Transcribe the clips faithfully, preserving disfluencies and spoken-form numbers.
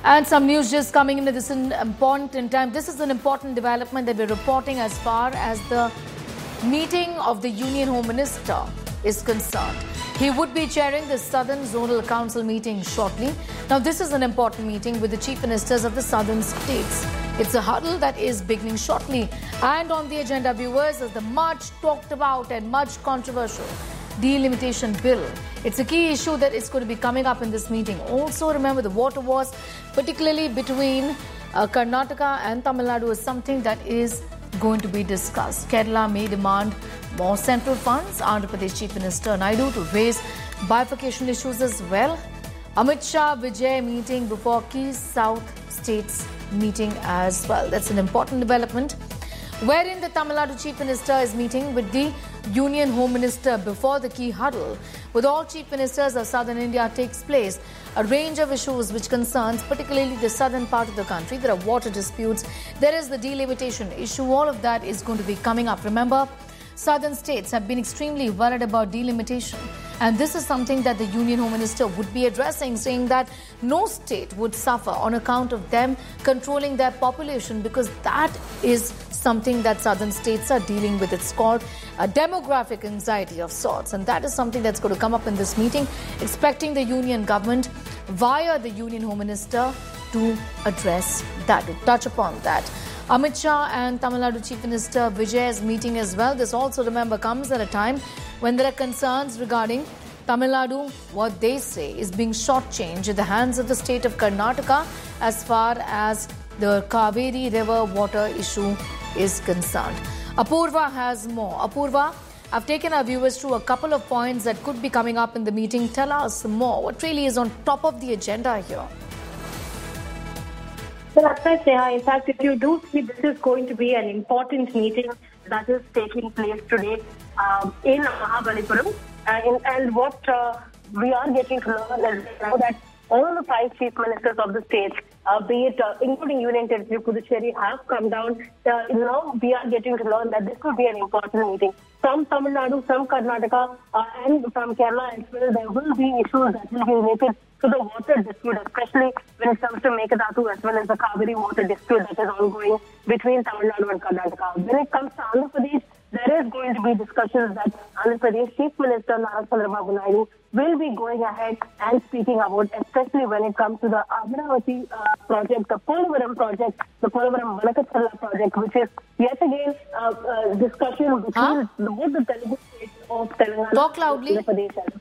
And some news just coming in at this important in time. This is an important development that we're reporting as far as the meeting of the Union Home Minister is concerned. He would be chairing the Southern Zonal Council meeting shortly. Now, this is an important meeting with the chief ministers of the southern states. It's a huddle that is beginning shortly. And on the agenda, viewers, is the much talked about and much controversial delimitation bill. It's a key issue that is going to be coming up in this meeting. Also, remember the water wars, particularly between uh, Karnataka and Tamil Nadu, is something that is going to be discussed. Kerala may demand more central funds. Andhra Pradesh Chief Minister Naidu to raise bifurcation issues as well. Amit Shah Vijay meeting before key South states meeting as well. That's an important development, wherein the Tamil Nadu Chief Minister is meeting with the Union Home Minister before the key huddle with all Chief Ministers of Southern India takes place. A range of issues which concerns particularly the southern part of the country. There are water disputes, there is the delimitation issue. All of that is going to be coming up. Remember, southern states have been extremely worried about delimitation, and this is something that the Union Home Minister would be addressing, saying that no state would suffer on account of them controlling their population, because that is something that southern states are dealing with. It's called a demographic anxiety of sorts, and that is something that's going to come up in this meeting, expecting the union government via the Union Home Minister to address that, to touch upon that. Amit Shah and Tamil Nadu Chief Minister Vijay's meeting as well. This also, remember, comes at a time when there are concerns regarding Tamil Nadu. What they say is being shortchanged in the hands of the state of Karnataka as far as the Kaveri River water issue is concerned. Apurva has more. Apurva, I've taken our viewers through a couple of points that could be coming up in the meeting. Tell us more. What really is on top of the agenda here? So that's right, Neha. In fact, if you do see, this is going to be an important meeting that is taking place today um, in Mahabalipuram. Uh, in, and what uh, we are getting to learn is now that all the five chief ministers of the states, uh, be it uh, including Union Territory Puducherry, have come down. Uh, now we are getting to learn that this will be an important meeting. From Tamil Nadu, from Karnataka, uh, and from Kerala as well, there will be issues that will be related to the water dispute, especially when it comes to Mekadatu as well as the Kaveri water dispute that is ongoing between Tamil Nadu and Karnataka. When it comes to Andhra Pradesh, there is going to be discussions that Andhra Pradesh Chief Minister Nara Chandrababu Naidu will be going ahead and speaking about, especially when it comes to the Amaravati uh, project, the Polavaram project, the Polavaram Manakachalla project, which is yet again uh, uh, discussion between huh? both the Telugu states of Telangana Talk loudly. and Andhra Pradesh.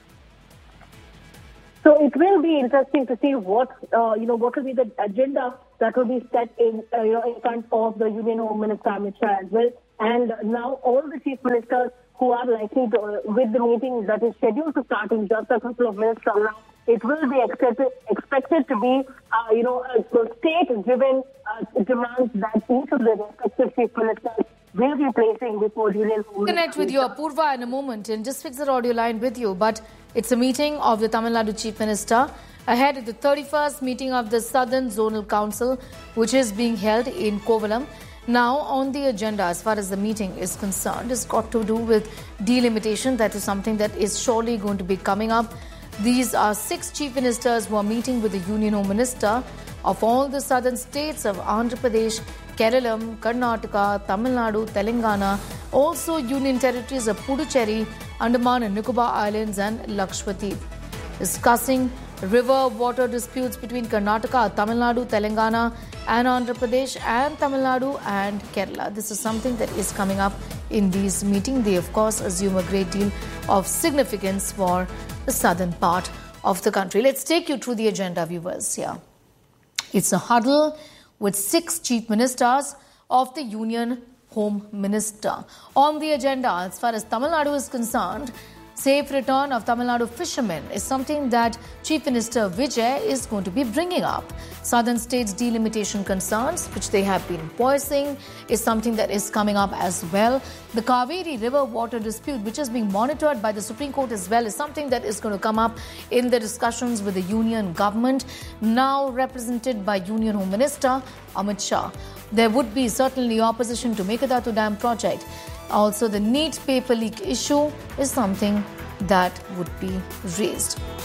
So it will be interesting to see what uh, you know what will be the agenda that will be set in uh, you know in front of the Union Home Minister Amit Shah as well. And now all the chief ministers who are likely to, uh, with the meeting that is scheduled to start in just a couple of minutes from now, it will be expected, expected to be, uh, you know, uh, state-driven uh, demands that each of the respective chief ministers will be placing before Union Home Minister. Connect with you, Apurva, in a moment and just fix the audio line with you. But it's a meeting of the Tamil Nadu Chief Minister ahead of the thirty-first meeting of the Southern Zonal Council, which is being held in Kovalam. Now, on the agenda, as far as the meeting is concerned, it's got to do with delimitation. That is something that is surely going to be coming up. These are six chief ministers who are meeting with the Union Home Minister of all the southern states of Andhra Pradesh, Kerala, Karnataka, Tamil Nadu, Telangana, also Union Territories of Puducherry, Andaman and Nicobar Islands and Lakshadweep, discussing river water disputes between Karnataka, Tamil Nadu, Telangana and Andhra Pradesh, and Tamil Nadu and Kerala. This is something that is coming up in these meetings. They, of course, assume a great deal of significance for the southern part of the country. Let's take you through the agenda, viewers, here. It's a huddle with six chief ministers of the Union Home Minister. On the agenda, as far as Tamil Nadu is concerned, safe return of Tamil Nadu fishermen is something that Chief Minister Vijay is going to be bringing up. Southern states delimitation concerns, which they have been voicing, is something that is coming up as well. The Kaveri River water dispute, which is being monitored by the Supreme Court as well, is something that is going to come up in the discussions with the union government, now represented by Union Home Minister Amit Shah. There would be certainly opposition to Mekadatu Dam project. Also, the NEET paper leak issue is something that would be raised.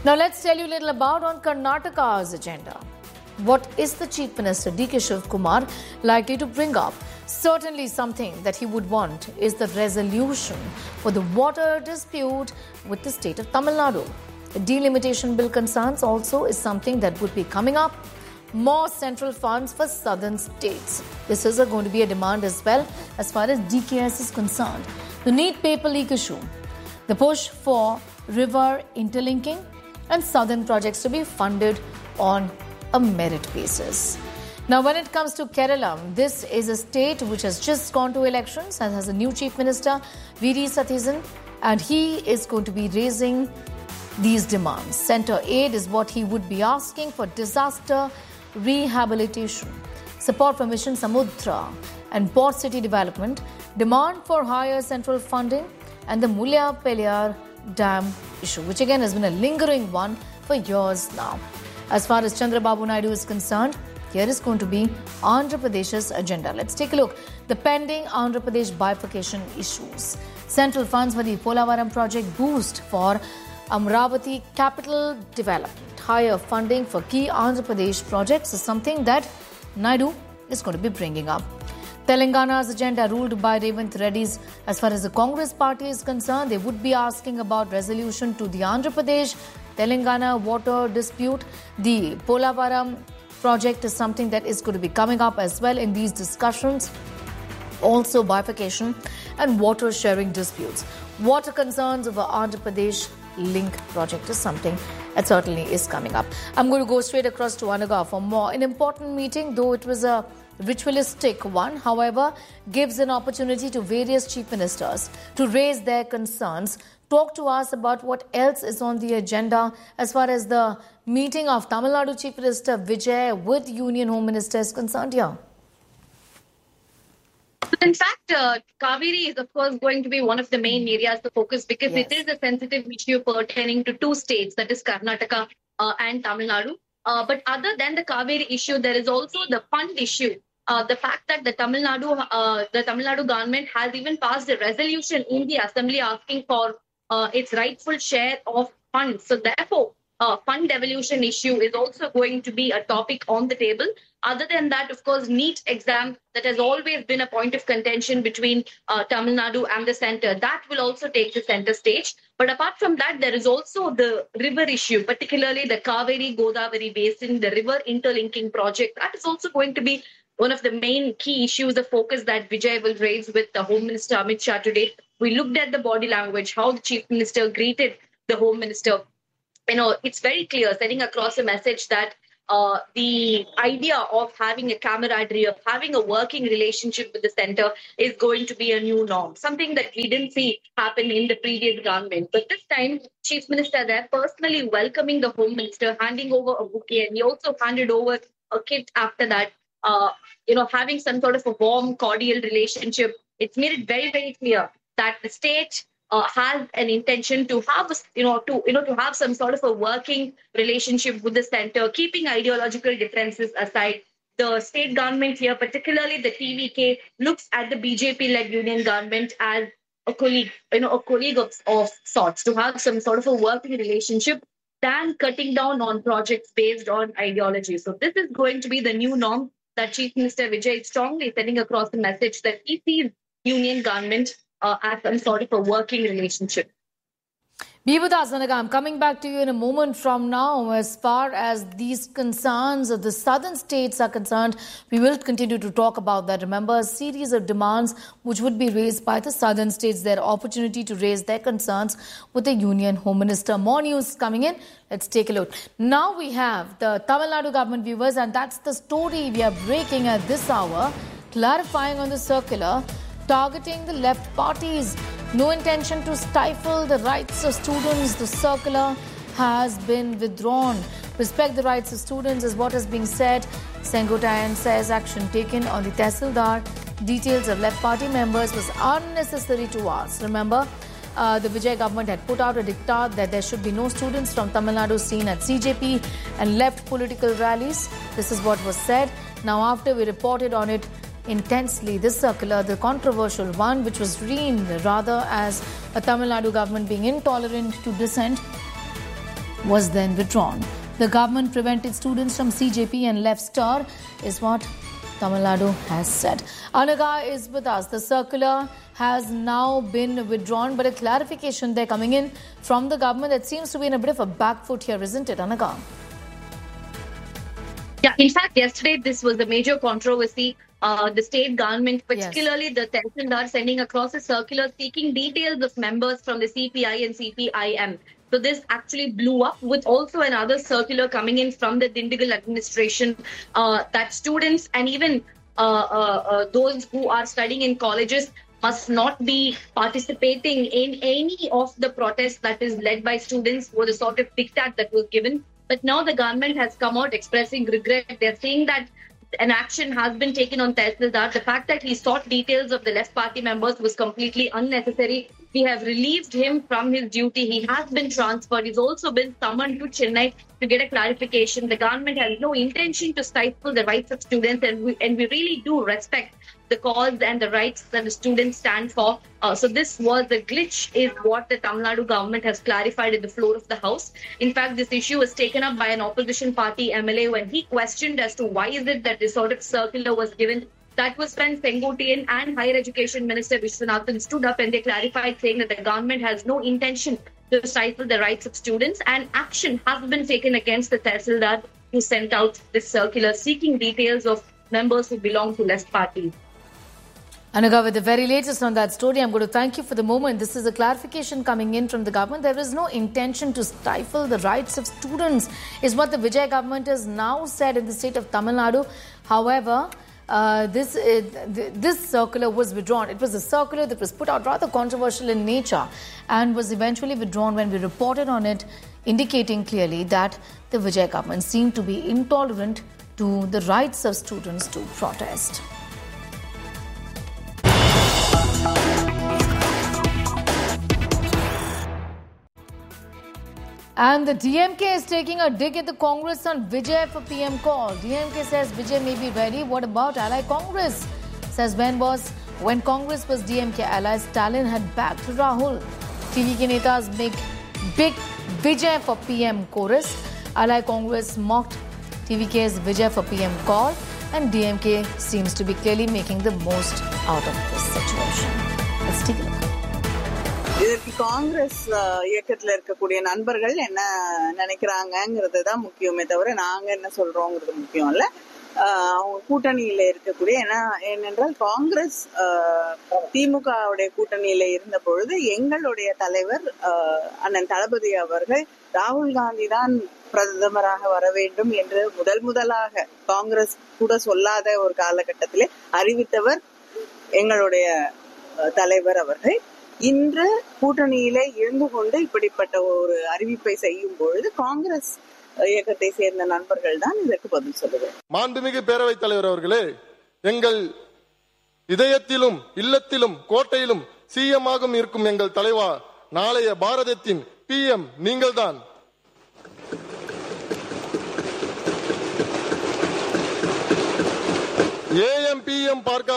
Now let's tell you a little about on Karnataka's agenda. What is the Chief Minister D K Shiv Kumar likely to bring up? Certainly something that he would want is the resolution for the water dispute with the state of Tamil Nadu. The delimitation bill concerns also is something that would be coming up. More central funds for southern states. This is going to be a demand as well as far as D K S is concerned. The neat paper leak issue. The push for river interlinking and southern projects to be funded on a merit basis. Now, when it comes to Kerala, this is a state which has just gone to elections and has a new Chief Minister, V D Sathisen, and he is going to be raising these demands. Centre aid is what he would be asking for disaster rehabilitation, support for Mission Samudra and port city development, demand for higher central funding, and the Mulya Peliyar Dam issue, which again has been a lingering one for years now. As far as Chandrababu Naidu is concerned, here is going to be Andhra Pradesh's agenda. Let's take a look. The pending Andhra Pradesh bifurcation issues. Central funds for the Polavaram project boost for Amravati capital development. Higher funding for key Andhra Pradesh projects is something that Naidu is going to be bringing up. Telangana's agenda ruled by Revanth Reddy's. As far as the Congress party is concerned, they would be asking about resolution to the Andhra Pradesh Telangana water dispute. The Polavaram project is something that is going to be coming up as well in these discussions. Also bifurcation and water sharing disputes. Water concerns over Andhra Pradesh link project is something that certainly is coming up. I'm going to go straight across to Anaga for more. An important meeting, though it was a ritualistic one, however, gives an opportunity to various chief ministers to raise their concerns. Talk to us about what else is on the agenda as far as the meeting of Tamil Nadu Chief Minister Vijay with Union Home Minister is concerned here. In fact, uh, Kaveri is, of course, going to be one of the main areas to focus because Yes. it is a sensitive issue pertaining to two states, that is Karnataka uh, and Tamil Nadu. Uh, but other than the Kaveri issue, there is also the fund issue. Uh, the fact that the Tamil Nadu, uh, the Tamil Nadu government has even passed a resolution in the assembly asking for uh, its rightful share of funds. So therefore, uh, fund devolution issue is also going to be a topic on the table. Other than that, of course, NEET exam that has always been a point of contention between uh, Tamil Nadu and the centre. That will also take the centre stage. But apart from that, there is also the river issue, particularly the Kaveri Godavari Basin, the river interlinking project. That is also going to be one of the main key issues, the focus that Vijay will raise with the Home Minister Amit Shah today. We looked at the body language, how the Chief Minister greeted the Home Minister. You know, it's very clear, sending across a message that uh, the idea of having a camaraderie, of having a working relationship with the centre is going to be a new norm, something that we didn't see happen in the previous government. But this time, Chief Minister there personally welcoming the Home Minister, handing over a bouquet, and he also handed over a kit after that. Uh, you know, having some sort of a warm, cordial relationship. It's made it very, very clear that the state uh, has an intention to have, you know, to you know, to have some sort of a working relationship with the centre, keeping ideological differences aside. The state government here, particularly the T V K, looks at the B J P-led union government as a colleague, you know, a colleague of, of sorts, to have some sort of a working relationship than cutting down on projects based on ideology. So this is going to be the new norm that Chief Minister Vijay is strongly sending across the message that he sees union government uh, as some sort of a working relationship. Be with us, Anaga. I'm coming back to you in a moment from now. As far as these concerns of the southern states are concerned, we will continue to talk about that. Remember, a series of demands which would be raised by the southern states, their opportunity to raise their concerns with the Union Home Minister. More news coming in. Let's take a look. Now we have the Tamil Nadu government, viewers, and that's the story we are breaking at this hour, clarifying on the circular targeting the left parties. No intention to stifle the rights of students. The circular has been withdrawn. Respect the rights of students is what is being said. Sengotayan says action taken on the Tehsildar. Details of left party members was unnecessary to ask. Remember, uh, the Vijay government had put out a diktat that there should be no students from Tamil Nadu seen at C J P and left political rallies. This is what was said. Now, after we reported on it intensely, this circular, the controversial one, which was seen rather as a Tamil Nadu government being intolerant to dissent, was then withdrawn. The government prevented students from C J P and left stir, is what Tamil Nadu has said. Anaga is with us. The circular has now been withdrawn, but a clarification there coming in from the government that seems to be in a bit of a back foot here, isn't it, Anaga? Yeah, in fact, yesterday this was a major controversy. Uh, the state government, particularly yes. the Tehsildar, sending across a circular seeking details of members from the C P I and C P I M. So this actually blew up, with also another circular coming in from the Dindigul administration uh, that students and even uh, uh, uh, those who are studying in colleges must not be participating in any of the protests that is led by students, or the sort of diktat that was given. But now the government has come out expressing regret. They're saying that an action has been taken on Tehsildar. The fact that he sought details of the left party members was completely unnecessary. We have relieved him from his duty. He has been transferred. He's also been summoned to Chennai to get a clarification. The government has no intention to stifle the rights of students, and we, and we really do respect the cause and the rights that the students stand for. Uh, so this was a glitch, is what the Tamil Nadu government has clarified in the floor of the House. In fact, this issue was taken up by an opposition party M L A when he questioned as to why is it that this sort of circular was given. That was when Sengotian and Higher Education Minister Vishwanathan stood up and they clarified, saying that the government has no intention to stifle the rights of students, and action has been taken against the Tehsildar who sent out this circular seeking details of members who belong to left parties. Anaga, with the very latest on that story, I'm going to thank you for the moment. This is a clarification coming in from the government. There is no intention to stifle the rights of students, is what the Vijay government has now said in the state of Tamil Nadu. However, uh, this, uh, th this circular was withdrawn. It was a circular that was put out rather controversial in nature and was eventually withdrawn when we reported on it, indicating clearly that the Vijay government seemed to be intolerant to the rights of students to protest. And the D M K is taking a dig at the Congress on Vijay for P M call. D M K says Vijay may be ready. What about ally Congress? Says Ben Boss, when Congress was D M K ally, Stalin had backed Rahul. T V K netas make big Vijay for P M chorus. Ally Congress mocked T V K's Vijay for P M call, and D M K seems to be clearly making the most out of this situation. Let's take a look. இதற்கு காங்கிரஸ் இயக்கத்தில் இருக்கக்கூடிய நண்பர்கள் என்ன நினைக்கிறாங்கிறது தான் முக்கியமே தவிர நாங்க என்ன சொல்றோங்கிறது முக்கியம் இல்ல. அவங்க கூட்டணியில இருக்கக்கூடிய ஏன்னா ஏனென்றால் காங்கிரஸ் திமுகவுடைய கூட்டணியில இருந்த பொழுது எங்களுடைய தலைவர் அண்ணன் தளபதி அவர்கள் ராகுல் காந்தி தான் பிரதமராக வர வேண்டும் என்று முதல் முதலாக காங்கிரஸ் கூட சொல்லாத ஒரு காலகட்டத்திலே அறிவித்தவர் எங்களுடைய தலைவர் அவர்கள். இன்று கூட்டணியில இருந்து கொண்டு இப்படிப்பட்ட ஒரு அறிவிப்பை செய்யும் பொழுது காங்கிரஸ் இயக்கத்தை சேர்ந்த நண்பர்கள் தான் இதற்கு பதில் சொல்லுவேன். மாண்புமிகு பேரவைத் தலைவர் அவர்களே, எங்கள் இதயத்திலும் இல்லத்திலும் கோட்டையிலும் சிஎம்மாகவும் இருக்கும் எங்கள் தலைவா, நாளைய பாரதத்தின் பிஎம் நீங்கள்தான். ஏஎம் பிஎம் பார்க்க